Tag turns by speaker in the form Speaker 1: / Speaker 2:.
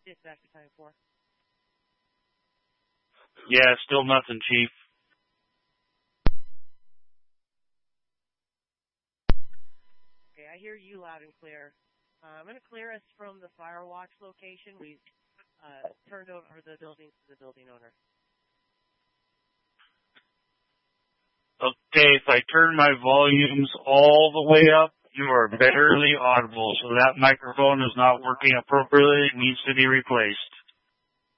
Speaker 1: Dispatch Battalion 4.
Speaker 2: Yeah, still nothing, Chief.
Speaker 1: Okay, I hear you loud and clear. I'm going to clear us from the fire watch location. We've turned over the building to the building owner.
Speaker 2: Okay, if I turn my volumes all the way up, you are barely audible, so that microphone is not working appropriately. It needs to be replaced.